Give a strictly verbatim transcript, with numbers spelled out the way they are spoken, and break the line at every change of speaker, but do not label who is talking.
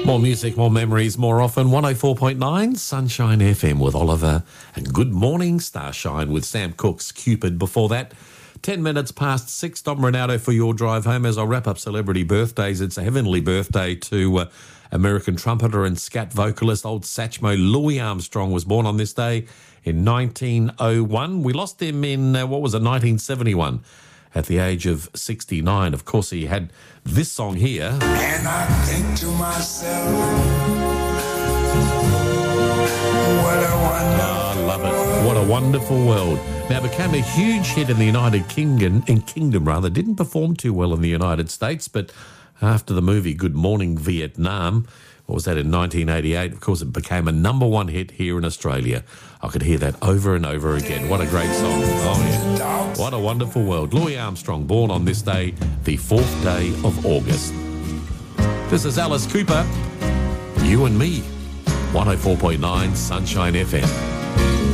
More music, more memories, more often. one oh four point nine Sunshine F M with Oliver. And Good Morning Starshine with Sam Cooke's Cupid before that. Ten minutes past six. Dom Renato for your drive home as I wrap up celebrity birthdays. It's a heavenly birthday to uh, American trumpeter and scat vocalist old Satchmo. Louis Armstrong was born on this day in nineteen oh one. We lost him in, uh, what was it, nineteen seventy-one. At the age of sixty-nine. Of course, he had this song here.
And I think to myself, what a wonderful
Oh, I love it. What a wonderful world. Now, became a huge hit in the United Kingdom, in Kingdom rather. Didn't perform too well in the United States, but after the movie Good Morning Vietnam, what was that, in nineteen eighty-eight? Of course, it became a number one hit here in Australia. I could hear that over and over again. What a great song. Oh, yeah. What a wonderful world. Louis Armstrong, born on this day, the fourth day of August. This is Alice Cooper. You and Me. one oh four point nine Sunshine F M.